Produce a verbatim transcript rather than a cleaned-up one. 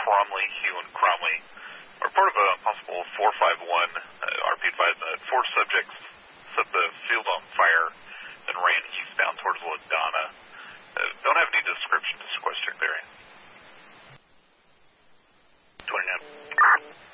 Cromley, Hugh, and Cromley. A report of a possible four five one